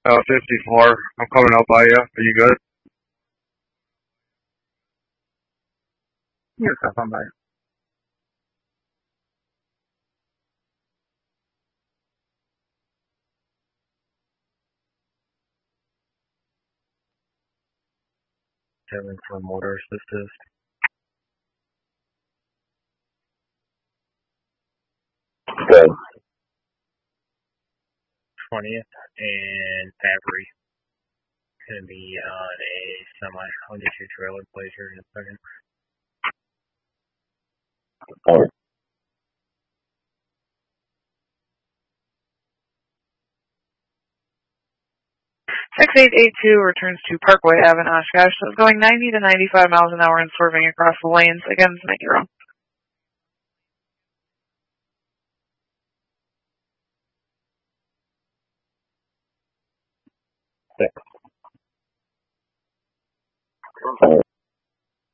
54. I'm coming out by you. Are you good? Yes, I'm by. 7 for motor assist. Good. 20th and Fabry. Gonna be on a semi. I'll get you trailer place here in a second. Alright. Six 6882 returns to Parkway Ave in Oshkosh. So it's going 90 to 95 miles an hour and swerving across the lanes against Meguro. 6.